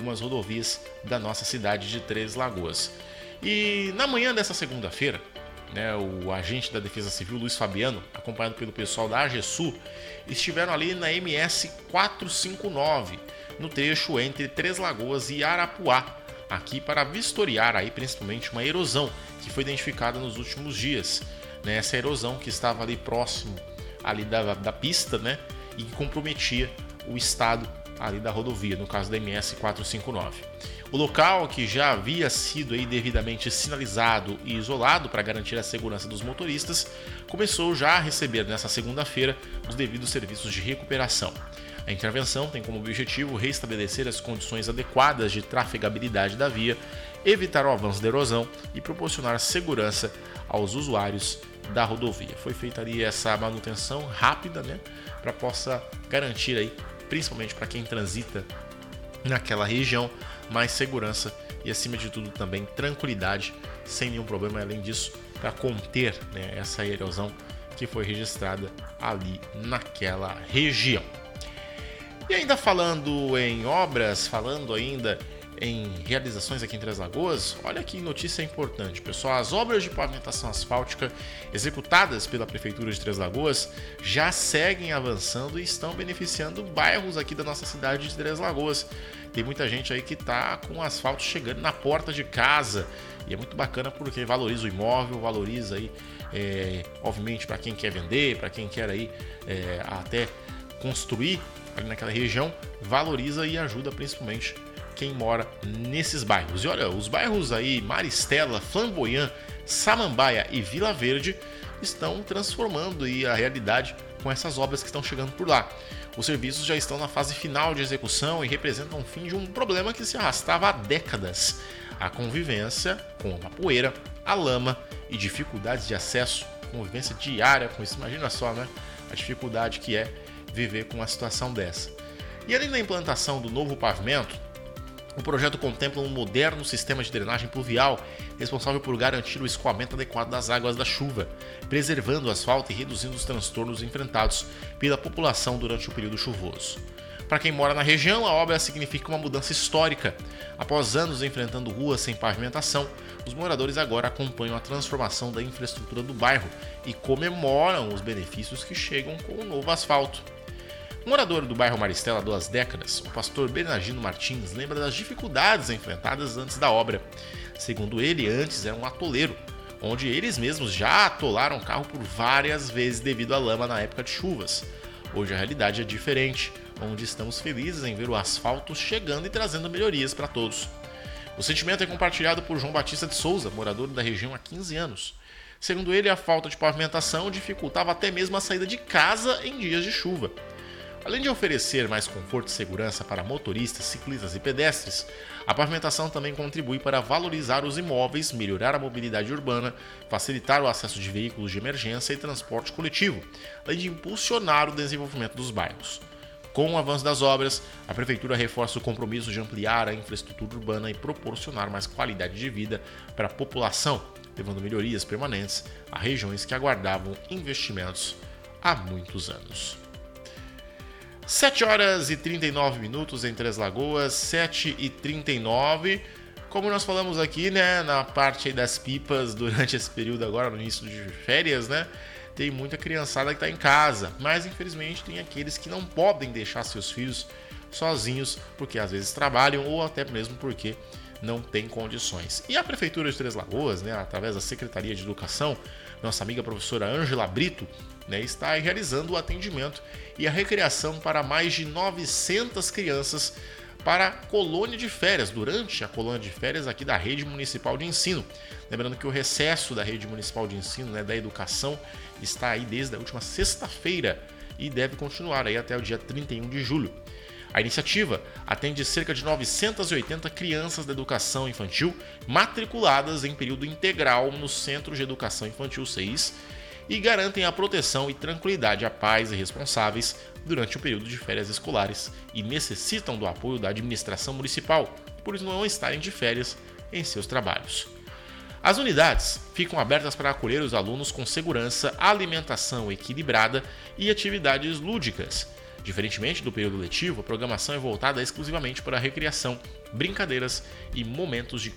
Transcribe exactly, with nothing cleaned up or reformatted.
algumas rodovias da nossa cidade de Três Lagoas. E na manhã dessa segunda-feira, né, o agente da Defesa Civil, Luiz Fabiano, acompanhado pelo pessoal da AGESU, estiveram ali na M S quatrocentos e cinquenta e nove, no trecho entre Três Lagoas e Arapuá, aqui para vistoriar aí principalmente uma erosão que foi identificada nos últimos dias, né, essa erosão que estava ali próximo ali da, da pista, né, e que comprometia o estado ali da rodovia, no caso da M S quatrocentos e cinquenta e nove. O local, que já havia sido aí devidamente sinalizado e isolado para garantir a segurança dos motoristas, começou já a receber nesta segunda-feira os devidos serviços de recuperação. A intervenção tem como objetivo restabelecer as condições adequadas de trafegabilidade da via, evitar o avanço da erosão e proporcionar segurança aos usuários da rodovia. Foi feita ali essa manutenção rápida, né, para possa garantir aí, principalmente para quem transita naquela região, mais segurança e, acima de tudo, também tranquilidade, sem nenhum problema. Além disso, para conter, né, essa erosão que foi registrada ali naquela região. E ainda falando em obras, falando ainda em realizações aqui em Três Lagoas, olha que notícia importante, pessoal. As obras de pavimentação asfáltica executadas pela Prefeitura de Três Lagoas já seguem avançando e estão beneficiando bairros aqui da nossa cidade de Três Lagoas. Tem muita gente aí que está com o asfalto chegando na porta de casa e é muito bacana porque valoriza o imóvel, valoriza aí, é, obviamente, para quem quer vender, para quem quer aí é, até construir ali naquela região, valoriza e ajuda principalmente quem mora nesses bairros. E olha, os bairros aí Maristela, Flamboyant, Samambaia e Vila Verde estão transformando aí a realidade com essas obras que estão chegando por lá. Os serviços já estão na fase final de execução e representam o fim de um problema que se arrastava há décadas: a convivência com a poeira, a lama e dificuldades de acesso, convivência diária com isso. Imagina só, né? A dificuldade que é viver com uma situação dessa. E além da implantação do novo pavimento, o projeto contempla um moderno sistema de drenagem pluvial responsável por garantir o escoamento adequado das águas da chuva, preservando o asfalto e reduzindo os transtornos enfrentados pela população durante o período chuvoso. Para quem mora na região, a obra significa uma mudança histórica. Após anos enfrentando ruas sem pavimentação, os moradores agora acompanham a transformação da infraestrutura do bairro e comemoram os benefícios que chegam com o novo asfalto. Morador do bairro Maristela há duas décadas, o pastor Bernardino Martins lembra das dificuldades enfrentadas antes da obra. Segundo ele, antes era um atoleiro, onde eles mesmos já atolaram o carro por várias vezes devido à lama na época de chuvas. Hoje a realidade é diferente, onde estamos felizes em ver o asfalto chegando e trazendo melhorias para todos. O sentimento é compartilhado por João Batista de Souza, morador da região há quinze anos. Segundo ele, a falta de pavimentação dificultava até mesmo a saída de casa em dias de chuva. Além de oferecer mais conforto e segurança para motoristas, ciclistas e pedestres, a pavimentação também contribui para valorizar os imóveis, melhorar a mobilidade urbana, facilitar o acesso de veículos de emergência e transporte coletivo, além de impulsionar o desenvolvimento dos bairros. Com o avanço das obras, a Prefeitura reforça o compromisso de ampliar a infraestrutura urbana e proporcionar mais qualidade de vida para a população, levando melhorias permanentes a regiões que aguardavam investimentos há muitos anos. sete horas e trinta e nove minutos em Três Lagoas, sete e trinta e nove. Como nós falamos aqui, né, na parte aí das pipas, durante esse período agora, no início de férias, né, tem muita criançada que está em casa, mas infelizmente tem aqueles que não podem deixar seus filhos sozinhos, porque às vezes trabalham ou até mesmo porque não tem condições. E a Prefeitura de Três Lagoas, né, através da Secretaria de Educação, nossa amiga professora Ângela Brito, né, está realizando o atendimento e a recreação para mais de novecentas crianças para a colônia de férias, durante a colônia de férias aqui da Rede Municipal de Ensino. Lembrando que o recesso da Rede Municipal de Ensino, né, da Educação, está aí desde a última sexta-feira e deve continuar aí até o dia trinta e um de julho. A iniciativa atende cerca de novecentas e oitenta crianças da educação infantil matriculadas em período integral no Centro de Educação Infantil seis e garantem a proteção e tranquilidade a pais e responsáveis durante o período de férias escolares e necessitam do apoio da administração municipal, por não estarem de férias em seus trabalhos. As unidades ficam abertas para acolher os alunos com segurança, alimentação equilibrada e atividades lúdicas. Diferentemente do período letivo, a programação é voltada exclusivamente para a recreação, brincadeiras e momentos de